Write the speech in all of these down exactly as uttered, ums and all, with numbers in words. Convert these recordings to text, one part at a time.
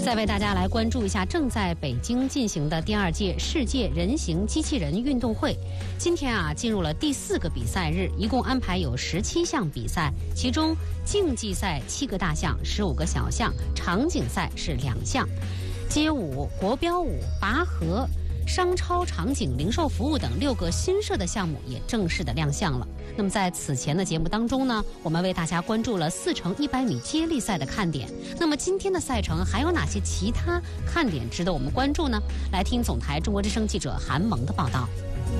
再为大家来关注一下正在北京进行的第二届世界人形机器人运动会。今天啊，进入了第四个比赛日，一共安排有十七项比赛，其中竞技赛七个大项，十五个小项，场景赛是两项，街舞、国标舞、拔河、商超场景零售服务等六个新设的项目也正式的亮相了。那么在此前的节目当中呢，我们为大家关注了四乘一百米接力赛的看点。那么今天的赛程还有哪些其他看点值得我们关注呢？来听总台中国之声记者韩萌的报道。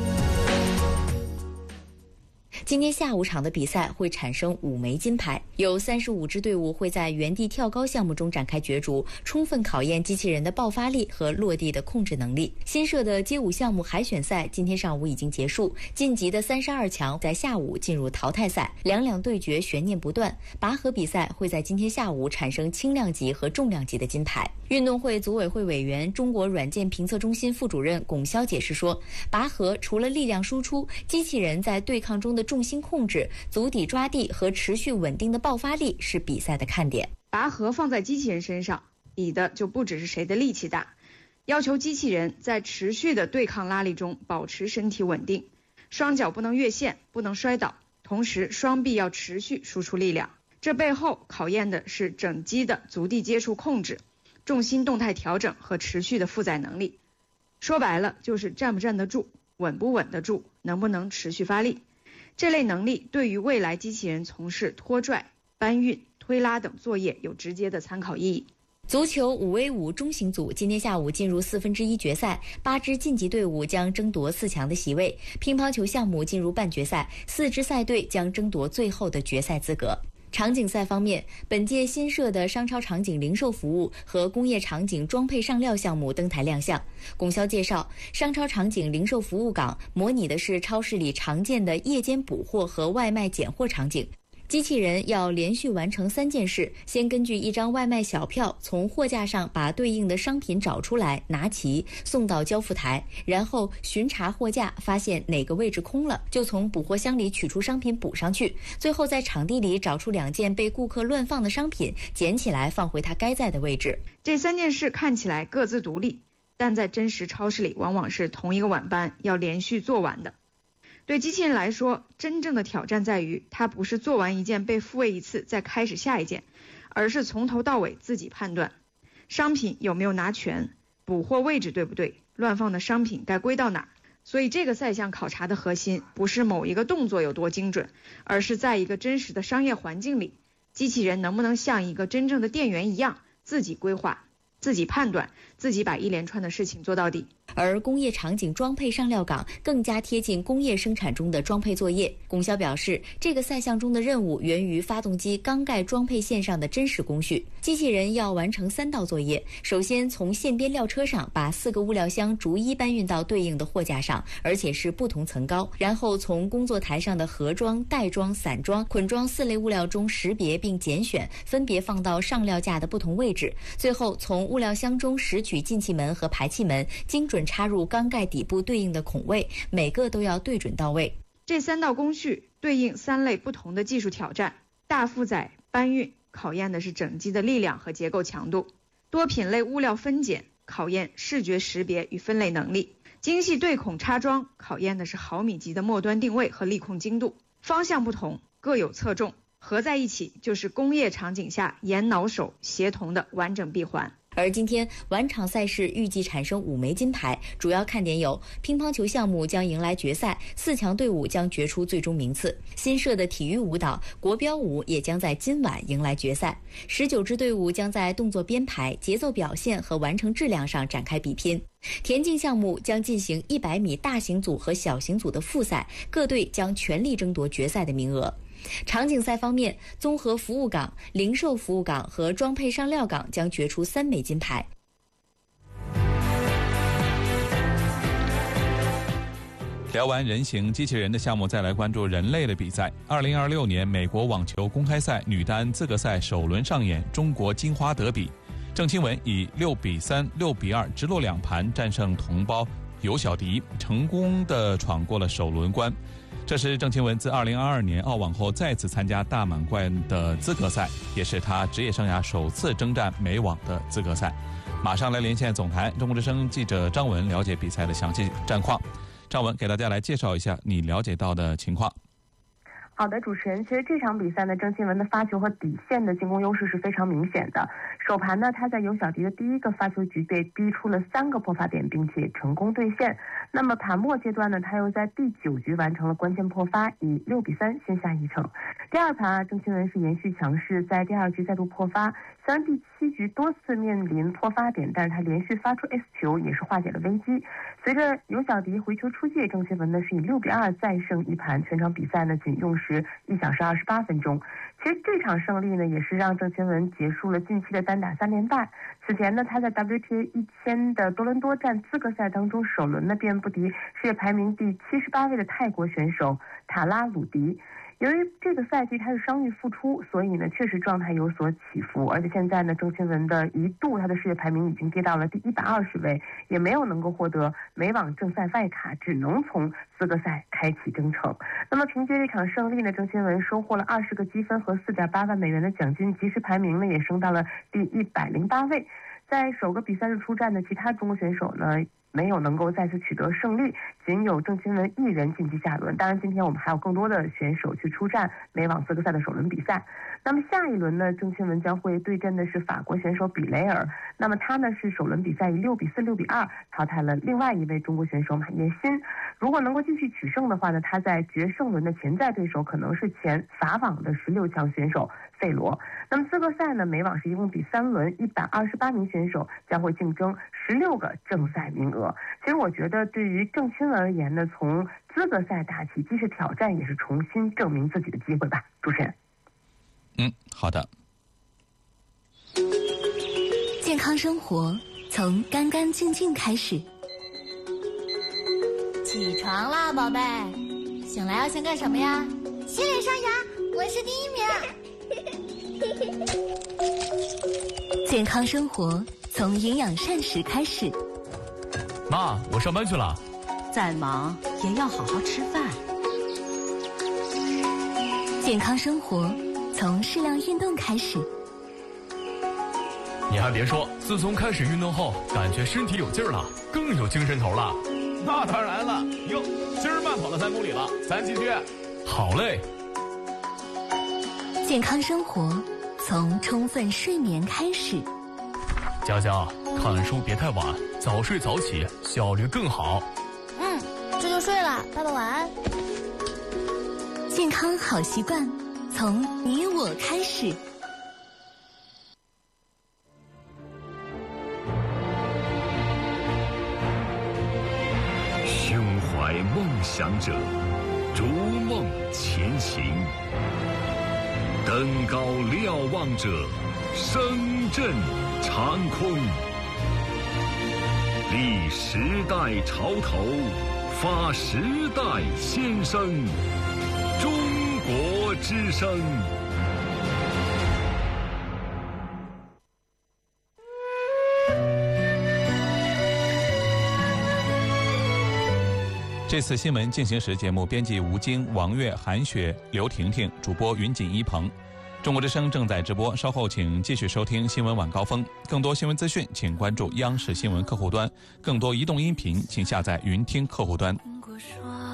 今天下午场的比赛会产生五枚金牌，有三十五支队伍会在原地跳高项目中展开角逐，充分考验机器人的爆发力和落地的控制能力。新设的街舞项目海选赛今天上午已经结束，晋级的三十二强在下午进入淘汰赛，两两对决悬念不断。拔河比赛会在今天下午产生轻量级和重量级的金牌。运动会组委会委员、中国软件评测中心副主任龚潇解释说，拔河除了力量输出，机器人在对抗中的重心控制、足底抓地和持续稳定的爆发力是比赛的看点。 拔河放在机器人身上，比的就不只是谁的力气大，要求机器人在持续的对抗拉力中保持身体稳定，双脚不能越线，不能摔倒，同时双臂要持续输出力量。这背后考验的是整机的足地接触控制、重心动态调整和持续的负载能力。说白了就是站不站得住，稳不稳得住，能不能持续发力。这类能力对于未来机器人从事拖拽、搬运、推拉等作业有直接的参考意义。 足球五 v 五中型组今天下午进入四分之一决赛，八支晋级队伍将争夺四强的席位。乒乓球项目进入半决赛，四支赛队将争夺最后的决赛资格。场景赛方面，本届新设的商超场景零售服务和工业场景装配上料项目登台亮相。龚潇介绍，商超场景零售服务岗模拟的是超市里常见的夜间补货和外卖拣货场景。机器人要连续完成三件事：先根据一张外卖小票从货架上把对应的商品找出来，拿齐，送到交付台，然后巡查货架，发现哪个位置空了，就从补货箱里取出商品补上去，最后在场地里找出两件被顾客乱放的商品，捡起来放回它该在的位置。 这三件事看起来各自独立，但在真实超市里往往是同一个晚班要连续做完的。对机器人来说，真正的挑战在于它不是做完一件被复位一次再开始下一件，而是从头到尾自己判断商品有没有拿全，补货位置对不对，乱放的商品该归到哪。所以这个赛项考察的核心不是某一个动作有多精准，而是在一个真实的商业环境里，机器人能不能像一个真正的店员一样自己规划、自己判断、自己把一连串的事情做到底。 而工业场景装配上料岗更加贴近工业生产中的装配作业。龚潇表示，这个赛项中的任务源于发动机缸盖装配线上的真实工序。机器人要完成三道作业，首先从线边料车上把四个物料箱逐一搬运到对应的货架上，而且是不同层高，然后从工作台上的盒装、袋装、散装、捆装四类物料中识别并拣选，分别放到上料架的不同位置，最后从物料箱中拾取进气门和排气门，精准插入缸盖底部对应的孔位，每个都要对准到位。 这三道工序对应三类不同的技术挑战。大负载搬运考验的是整机的力量和结构强度，多品类物料分拣考验视觉识别与分类能力，精细对孔插装考验的是毫米级的末端定位和力控精度。方向不同，各有侧重，合在一起就是工业场景下眼脑手协同的完整闭环。 而今天晚场赛事预计产生五枚金牌，主要看点有：乒乓球项目将迎来决赛，四强队伍将决出最终名次；新设的体育舞蹈国标舞也将在今晚迎来决赛。十九支队伍将在动作编排、节奏表现和完成质量上展开比拼。田径项目将进行一百米大型组和小型组的复赛，各队将全力争夺决赛的名额。场景赛方面，综合服务岗、零售服务岗和装配上料岗将决出三枚金牌。 聊完人形机器人的项目，再来关注人类的比赛。二零二六年美国网球公开赛女单资格赛首轮上演中国金花德比，郑钦文以六比三、六比二直落两盘战胜同胞尤小迪，成功的闯过了首轮关。 这是郑钦文自二零二二年澳网后再次参加大满贯的资格赛，也是他职业生涯首次征战美网的资格赛。马上来连线总台中国之声记者张文，了解比赛的详细战况。张文给大家来介绍一下你了解到的情况。 好的，主持人，其实这场比赛呢，郑钦文的发球和底线的进攻优势是非常明显的。首盘呢，他在尤小迪的第一个发球局被逼出了三个破发点，并且成功兑现。那么盘末阶段呢，他又在第九局完成了关键破发，以六比三先下一城。第二盘啊，郑钦文是延续强势，在第二局再度破发。虽然第七局多次面临破发点，但是他连续发出 S 球，也是化解了危机。随着尤小迪回球出界，郑钦文呢是以六比二再胜一盘，全场比赛呢仅用时一小时二十八分钟。其实这场胜利呢，也是让郑钦文结束了近期的单打三连败。此前呢，他在 W T A 一千的多伦多站资格赛当中，首轮呢便不敌世界排名第七十八位的泰国选手塔拉鲁迪。由于这个赛季他是伤愈复出，所以呢确实状态有所起伏，而且现在呢郑钦文的一度他的世界排名已经跌到了第一百二十位，也没有能够获得美网正赛外卡，只能从资格赛开启征程。那么凭借这场胜利呢，郑钦文收获了二十个积分和四点八万美元的奖金，即时排名呢也升到了第一百零八位。在首个比赛日出战的其他中国选手呢，没有能够再次取得胜利，仅有郑钦文一人晋级下轮。当然今天我们还有更多的选手去出战美网资格赛的首轮比赛。那么下一轮呢，郑钦文将会对阵的是法国选手比雷尔。那么他呢是首轮比赛以六比四、六比二淘汰了另外一位中国选手马叶新。如果能够继续取胜的话呢，他在决胜轮的潜在对手可能是前法网的十六强选手费罗。那么资格赛呢，美网是一共比三轮，一百二十八名选手将会竞争十六个正赛名额。其实我觉得对于郑钦文而言呢，从资格赛打起，既是挑战，也是重新证明自己的机会吧。主持人， 嗯，好的。 健康生活从干干净净开始。 起床啦，宝贝！醒来要先干什么呀？ 洗脸刷牙，我是第一名。 健康生活从营养膳食开始。 妈，我上班去了。 再忙也要好好吃饭。 健康生活从适量运动开始。 你还别说，自从开始运动后，感觉身体有劲儿了，更有精神头了。 那当然了，哟，今儿慢跑了三公里了，咱继续。 好嘞。 健康生活从充分睡眠开始。 佳佳，看书别太晚，早睡早起，效率更好。 嗯，这就睡了，爸爸晚安。 健康好习惯从你我开始。 胸怀梦想者，逐梦前行。登高瞭望者，声震长空。立时代潮头，发时代先声。中国之声。 这次新闻进行时节目编辑吴京、王悦、韩雪、刘婷婷，主播云锦一鹏。中国之声正在直播，稍后请继续收听新闻晚高峰。更多新闻资讯，请关注央视新闻客户端；更多移动音频，请下载云听客户端。